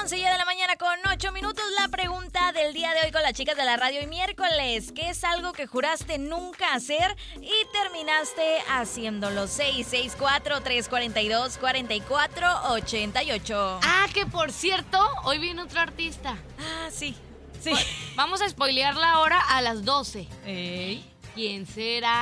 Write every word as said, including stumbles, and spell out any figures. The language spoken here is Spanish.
once ya de la mañana con ocho minutos. La pregunta del día de hoy con las chicas de la radio y miércoles. ¿Qué es algo que juraste nunca hacer y terminaste haciéndolo? seis seis cuatro, tres cuatro dos, cuatro cuatro ocho ocho. Ah, que por cierto, hoy viene otro artista. Ah, sí. Sí. Vamos a spoilearla ahora a las doce. Ey. ¿Quién será?